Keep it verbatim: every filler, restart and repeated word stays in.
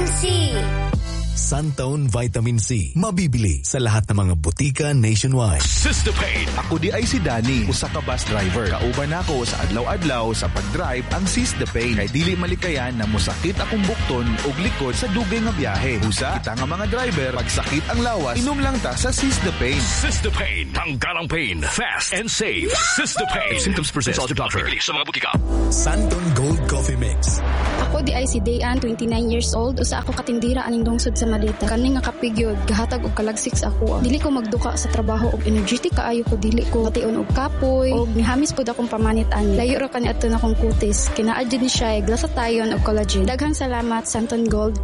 C. Santon Vitamin C. Mabibili sa lahat ng mga butika nationwide. Sistapain. Ako di ay si Danny, usa ka bus driver. Kauban ako sa adlaw-adlaw sa pag-drive ang Sistapain. Kay dili malikayan na mosakit akong bukton ug likod sa dugay nga biyahe. Usa, kita nga mga driver, pagsakit ang lawas, inom lang ta sa Sistapain. Sistapain. Tanggalang pain. Fast and safe. Sistapain. Symptoms persist. Consult your doctor. Bibili sa mga butika. Santon Gold Coffee Mix. Ako di ay si Dayan, twenty-nine years old. Usa ako katindira aning lungsod sa Malita. Kani nga kapigyod, gahatag og kalagsik sa ako. Dili ko magduka sa trabaho og energetic kaayo ko, dili ko mation og kapoy og nihamis pud akong pamanit ani. Layo ra kani adto na akong kutis. Kinaadjud ni siya glasatayon og collagen. Daghang salamat Santon Gold